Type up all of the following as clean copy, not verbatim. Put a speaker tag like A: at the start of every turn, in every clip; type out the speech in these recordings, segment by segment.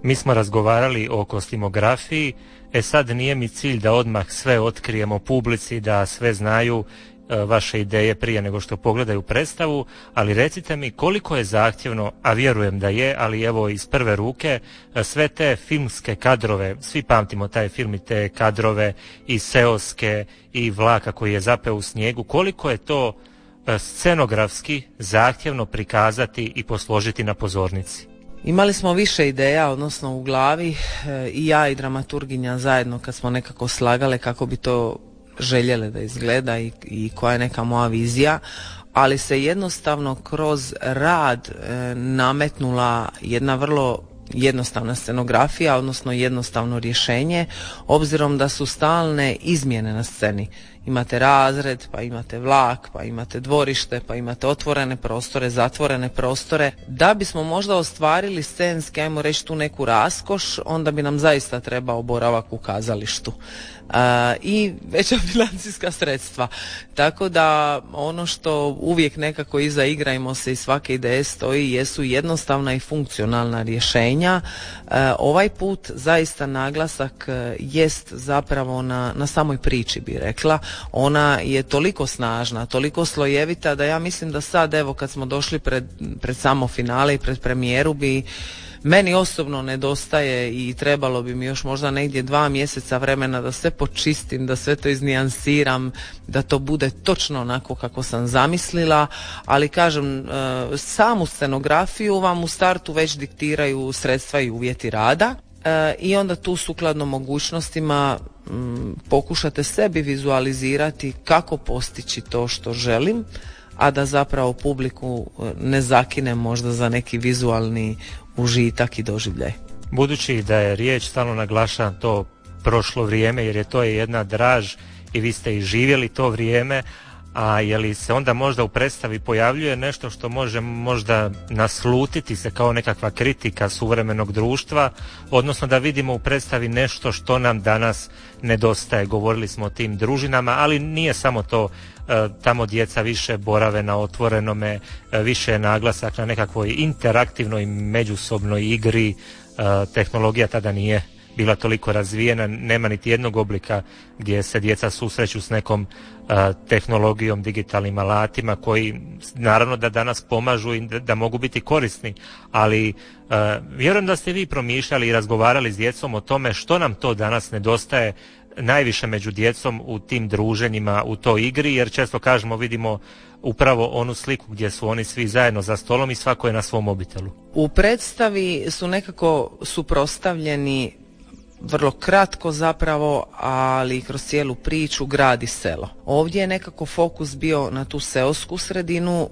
A: Mi smo razgovarali o kostimografiji, sad nije mi cilj da odmah sve otkrijemo publici, da sve znaju vaše ideje prije nego što pogledaju predstavu, ali recite mi koliko je zahtjevno, a vjerujem da je, ali evo iz prve ruke, sve te filmske kadrove, svi pamtimo taj film i te kadrove i seoske i vlaka koji je zapeo u snijegu, koliko je to scenografski zahtjevno prikazati i posložiti na pozornici?
B: Imali smo više ideja, odnosno u glavi, i ja i dramaturginja zajedno kad smo nekako slagale kako bi to željele da izgleda i koja je neka moja vizija, ali se jednostavno kroz rad nametnula jedna vrlo jednostavna scenografija, odnosno jednostavno rješenje, obzirom da su stalne izmjene na sceni. Imate razred, pa imate vlak, pa imate dvorište, pa imate otvorene prostore, zatvorene prostore. Da bismo možda ostvarili scenski, ajmo reći, tu neku raskoš, onda bi nam zaista trebao boravak u kazalištu i veća financijska sredstva. Tako da ono što uvijek nekako iza igrajmo se i svake ideje stoji jesu jednostavna i funkcionalna rješenja. Ovaj put zaista naglasak jest zapravo na samoj priči, bi rekla. Ona je toliko snažna, toliko slojevita da ja mislim da sad, evo, kad smo došli pred samo finale i pred premijeru, bi meni osobno nedostaje i trebalo bi mi još možda negdje 2 mjeseca vremena da sve počistim, da sve to iznijansiram, da to bude točno onako kako sam zamislila, ali kažem, samu scenografiju vam u startu već diktiraju sredstva i uvjeti rada. I onda tu sukladno mogućnostima pokušate sebi vizualizirati kako postići to što želim, a da zapravo publiku ne zakine možda za neki vizualni užitak i doživljaj.
A: Budući da je riječ, stalno naglašavam to prošlo vrijeme, jer je to jedna draž i vi ste i živjeli to vrijeme, a je li se onda možda u predstavi pojavljuje nešto što može možda naslutiti se kao nekakva kritika suvremenog društva, odnosno da vidimo u predstavi nešto što nam danas nedostaje? Govorili smo o tim družinama, ali nije samo to, tamo djeca više borave na otvorenome, više je naglasak na nekakvoj interaktivnoj međusobnoj igri, tehnologija tada nije bila toliko razvijena, nema niti jednog oblika gdje se djeca susreću s nekom tehnologijom, digitalnim alatima koji naravno da danas pomažu i da mogu biti korisni, ali vjerujem da ste vi promišljali i razgovarali s djecom o tome što nam to danas nedostaje najviše među djecom u tim druženjima, u toj igri, jer često kažemo, vidimo upravo onu sliku gdje su oni svi zajedno za stolom i svako je na svom mobitelu.
B: U predstavi su nekako suprotstavljeni vrlo kratko zapravo, ali kroz cijelu priču grad i selo. Ovdje je nekako fokus bio na tu seosku sredinu,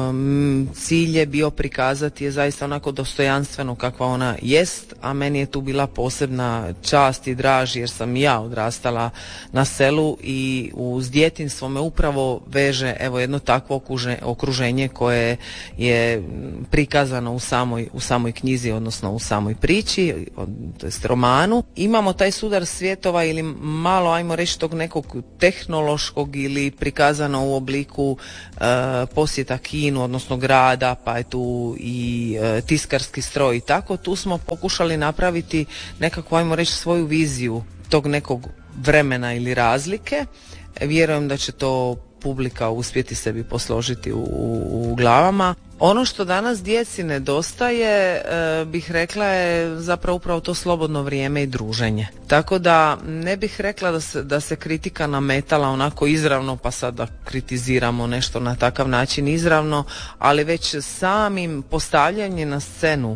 B: cilj je bio prikazati je zaista onako dostojanstveno kakva ona jest, a meni je tu bila posebna čast i draž jer sam ja odrastala na selu i uz djetinjstvo me upravo veže evo jedno takvo okruženje koje je prikazano u samoj knjizi, odnosno u samoj priči, to jest romanu. Imamo taj sudar svjetova ili malo, ajmo reći, tog nekog tehnološkog ili prikazano u obliku posjeta kinu, odnosno grada, pa je tu i tiskarski stroj i tako. Tu smo pokušali napraviti nekako, ajmo reći, svoju viziju tog nekog vremena ili razlike. Vjerujem da će to publika uspjeti sebi posložiti u glavama. Ono što danas djeci nedostaje, bih rekla, je zapravo upravo to slobodno vrijeme i druženje. Tako da ne bih rekla da se kritika nametala onako izravno, pa sad da kritiziramo nešto na takav način izravno, ali već samim postavljanjem na scenu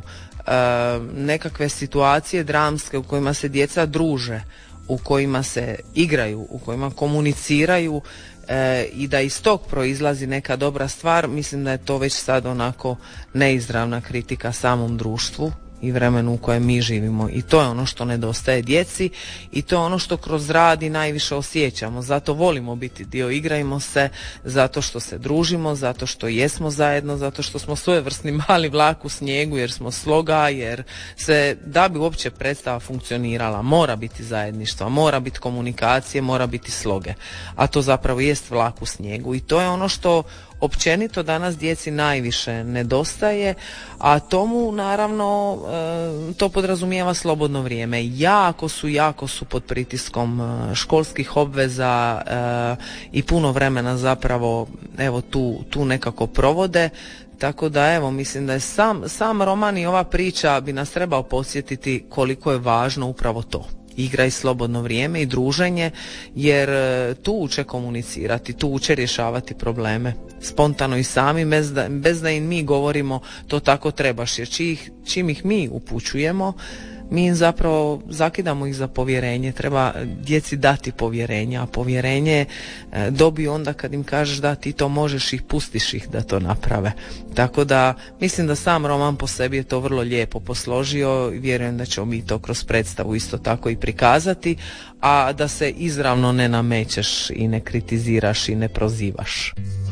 B: nekakve situacije dramske u kojima se djeca druže, u kojima se igraju, u kojima komuniciraju, i da iz tog proizlazi neka dobra stvar, mislim da je to već sad onako neizravna kritika samom društvu i vremenu u kojem mi živimo, i to je ono što nedostaje djeci i to je ono što kroz rad i najviše osjećamo. Zato volimo biti dio Igrajmo se, zato što se družimo, zato što jesmo zajedno, zato što smo svojevrsni mali vlak u snijegu, jer smo sloga, jer se, da bi uopće predstava funkcionirala, mora biti zajedništva, mora biti komunikacije, mora biti sloge, a to zapravo jest vlak u snijegu i to je ono što općenito danas djeci najviše nedostaje, a tomu naravno to podrazumijeva slobodno vrijeme. Jako su pod pritiskom školskih obveza i puno vremena zapravo evo tu nekako provode. Tako da evo, mislim da je sam roman i ova priča bi nas trebao podsjetiti koliko je važno upravo to. Igra i slobodno vrijeme i druženje, jer tu uče komunicirati, tu uče rješavati probleme spontano i sami, bez da im mi govorimo to tako trebaš, jer čim ih mi upućujemo, mi im zapravo zakidamo ih za povjerenje. Treba djeci dati povjerenje, a povjerenje dobiju onda kad im kažeš da ti to možeš i pustiš ih da to naprave. Tako da mislim da sam roman po sebi je to vrlo lijepo posložio i vjerujem da ćemo mi to kroz predstavu isto tako i prikazati, a da se izravno ne namećeš i ne kritiziraš i ne prozivaš.